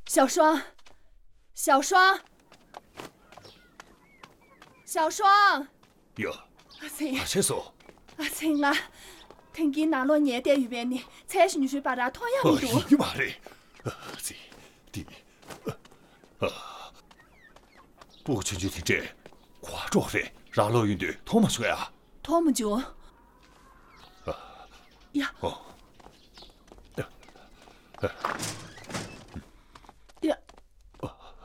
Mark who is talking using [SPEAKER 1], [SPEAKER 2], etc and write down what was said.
[SPEAKER 1] 小双，小双，小双。
[SPEAKER 2] 哟，
[SPEAKER 1] 阿青，
[SPEAKER 2] 切嗦。
[SPEAKER 1] 阿青啊，听见那罗年代预备呢，才是你去把它拖样米多。
[SPEAKER 2] 你妈嘞，这弟，不亲就听这，夸着飞，让老运队拖么出来啊？
[SPEAKER 1] 拖么久？呀。
[SPEAKER 2] 哦。